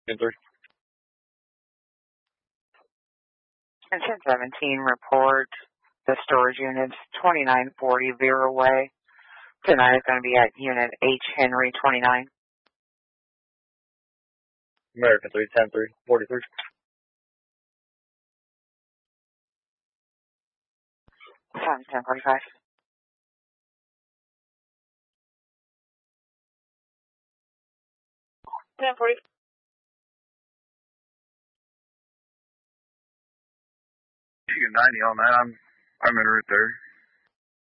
10-3. And 1017, report the storage units 2940 Vera Way. Tonight is going to be at unit H. Henry 29. American 3, 10-3, 43. Sounds 1045. You get 90 on that. I'm in route there.